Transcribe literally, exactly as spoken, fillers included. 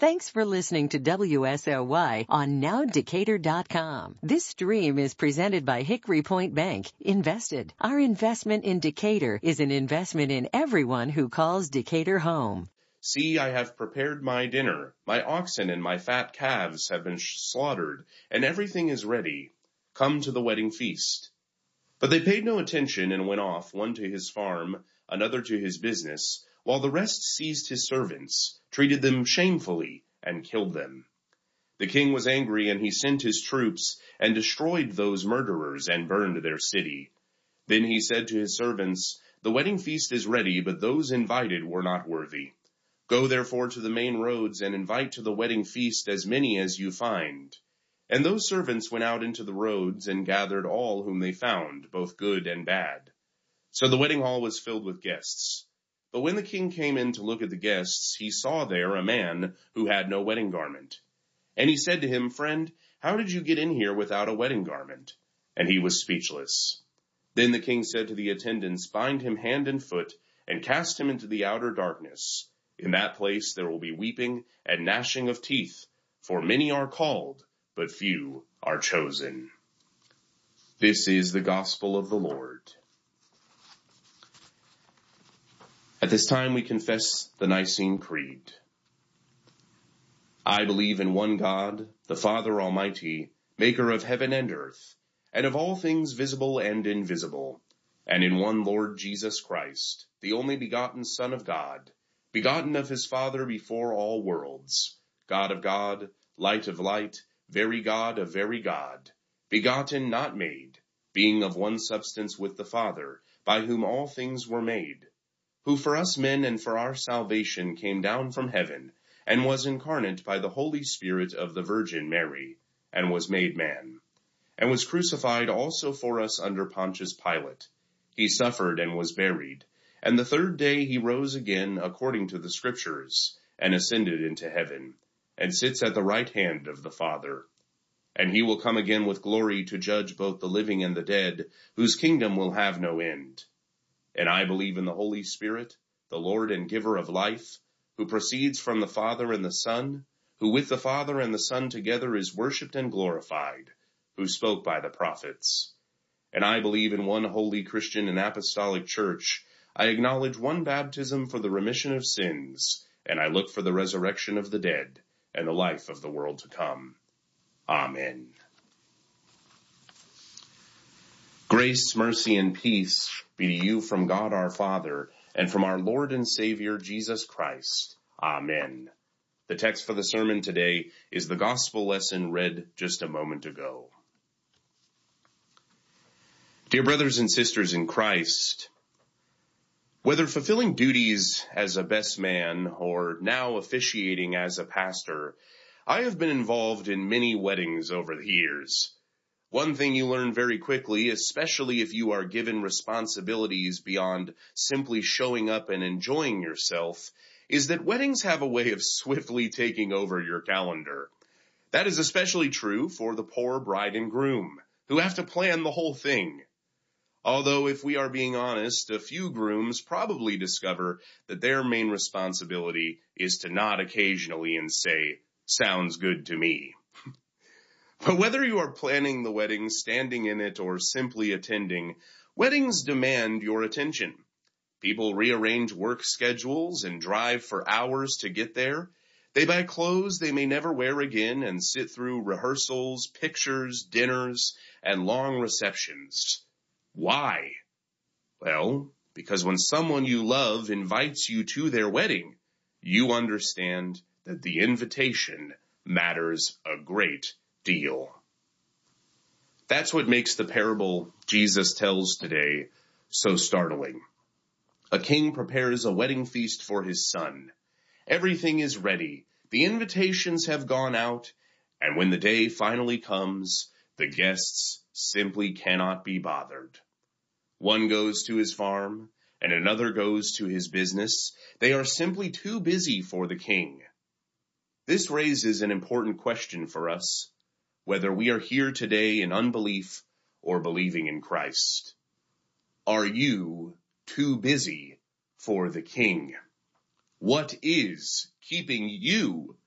Thanks for listening to W S L Y on now decatur dot com. This stream is presented by Hickory Point Bank. Invested. Our investment in Decatur is an investment in everyone who calls Decatur home. See, I have prepared my dinner. My oxen and my fat calves have been slaughtered, and everything is ready. Come to the wedding feast. But they paid no attention and went off, one to his farm, another to his business, while the rest seized his servants, treated them shamefully, and killed them. The king was angry, and he sent his troops, and destroyed those murderers, and burned their city. Then he said to his servants, The wedding feast is ready, but those invited were not worthy. Go therefore to the main roads, and invite to the wedding feast as many as you find. And those servants went out into the roads, and gathered all whom they found, both good and bad. So the wedding hall was filled with guests. But when the king came in to look at the guests, he saw there a man who had no wedding garment. And he said to him, Friend, how did you get in here without a wedding garment? And he was speechless. Then the king said to the attendants, Bind him hand and foot, and cast him into the outer darkness. In that place there will be weeping and gnashing of teeth, for many are called, but few are chosen. This is the gospel of the Lord. At this time we confess the Nicene Creed. I believe in one God, the Father Almighty, maker of heaven and earth, and of all things visible and invisible, and in one Lord Jesus Christ, the only begotten Son of God, begotten of his Father before all worlds, God of God, light of light, very God of very God, begotten, not made, being of one substance with the Father, by whom all things were made, who for us men and for our salvation came down from heaven, and was incarnate by the Holy Spirit of the Virgin Mary, and was made man, and was crucified also for us under Pontius Pilate. He suffered and was buried, and the third day he rose again according to the Scriptures, and ascended into heaven, and sits at the right hand of the Father. And he will come again with glory to judge both the living and the dead, whose kingdom will have no end. And I believe in the Holy Spirit, the Lord and giver of life, who proceeds from the Father and the Son, who with the Father and the Son together is worshipped and glorified, who spoke by the prophets. And I believe in one holy Christian and apostolic church. I acknowledge one baptism for the remission of sins, and I look for the resurrection of the dead and the life of the world to come. Amen. Grace, mercy, and peace be to you from God our Father, and from our Lord and Savior Jesus Christ. Amen. The text for the sermon today is the gospel lesson read just a moment ago. Dear brothers and sisters in Christ, whether fulfilling duties as a best man or now officiating as a pastor, I have been involved in many weddings over the years. One thing you learn very quickly, especially if you are given responsibilities beyond simply showing up and enjoying yourself, is that weddings have a way of swiftly taking over your calendar. That is especially true for the poor bride and groom, who have to plan the whole thing. Although, if we are being honest, a few grooms probably discover that their main responsibility is to nod occasionally and say, "Sounds good to me." But whether you are planning the wedding, standing in it, or simply attending, weddings demand your attention. People rearrange work schedules and drive for hours to get there. They buy clothes they may never wear again and sit through rehearsals, pictures, dinners, and long receptions. Why? Well, because when someone you love invites you to their wedding, you understand that the invitation matters a great deal. That's what makes the parable Jesus tells today so startling. A king prepares a wedding feast for his son. Everything is ready. The invitations have gone out, and when the day finally comes, the guests simply cannot be bothered. One goes to his farm, and another goes to his business. They are simply too busy for the king. This raises an important question for us, whether we are here today in unbelief or believing in Christ. Are you too busy for the King? What is keeping you